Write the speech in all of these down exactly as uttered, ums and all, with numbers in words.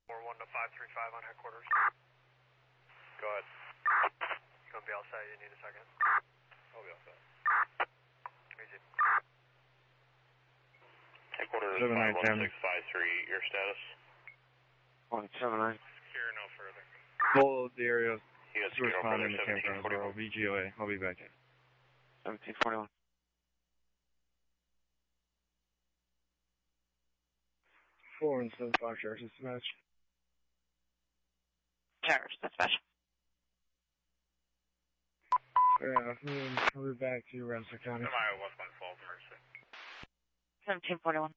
four one to five three five on headquarters. Go ahead. You gonna be all set? You need a second? I'll be all set. Easy. Headquarters seven nine five one six five three, your status? one seven nine. Secure no further. Hold the area. You guys To secure no respond further, in the campground. I'll be G O A. I'll be back in. seventeen forty-one. Four and seven five sheriff's dispatch. Sheriff's dispatch. Yeah, I'll be back to Rensselaer County. M I West One Falls Emergency. seventeen forty-one.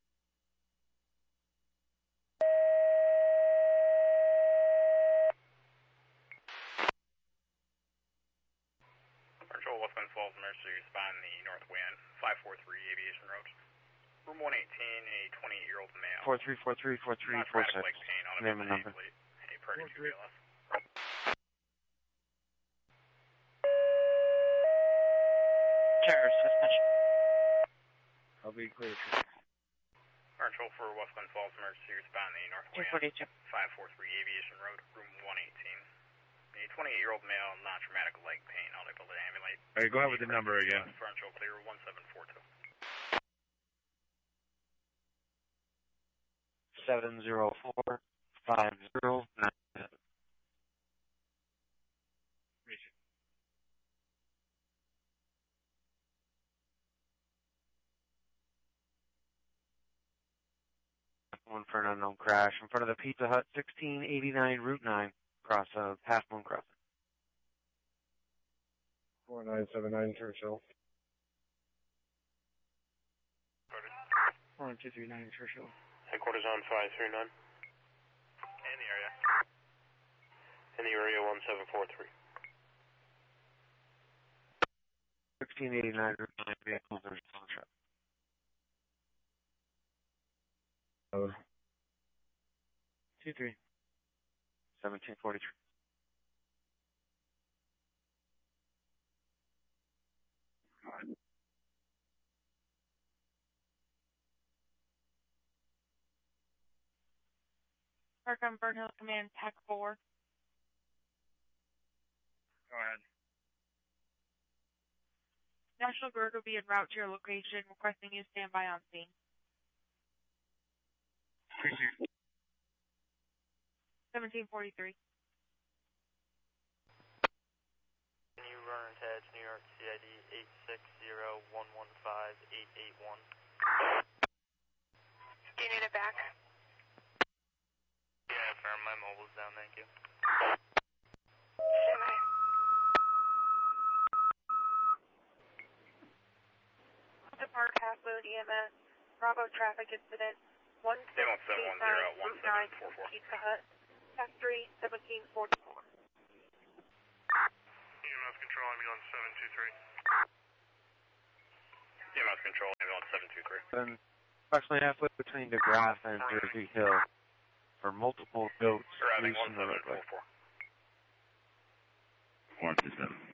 Control West One Falls Emergency, respond the north wind, five four three Aviation Road. Room one eighteen, a twenty-eight-year-old male. four three four three four three four six. Leg pain on Name and number. A party two B L S. Sheriff's dispatch. I'll be clear. Control for West Glen Falls Emergency, respond the north two wind, forty-two. five four three Aviation Road, room one eighteen. A twenty-eight-year-old male, non-traumatic leg pain, unable to ambulate. All right, go ahead with the number again. Frontal clear, one seven four two. seven zero four five zero nine seven. One for an unknown crash in front of the Pizza Hut, sixteen eighty-nine Route nine, across uh, Half Moon Crossing. four nine seven nine Churchill. four two three nine Churchill. Headquarters on five three nine. In the area. In the area, one seven four three. sixteen eighty-nine Route nine, vehicles are contract. Oh. two three. seventeen forty-three. Arkham Burn Hill Command, Pack four. Go ahead. National Guard will be en route to your location, requesting you stand by on scene. seventeen forty-three. New Runner's Hedge, New York, C I D eight six zero one one five eight eight one. Do you need it back? Yeah, firm, my mobile's down, thank you. Stand by. Depart Half Moon E M S, Bravo traffic incident, one six eight nine Route nine, Pizza Hut, Tax three, seventeen forty-four. E M S control, ambulance seven two three. E M S control, ambulance seven two three. Then, approximately halfway between DeGrasse and Jersey Hill, for multiple goats loose in the roadway. one two seven.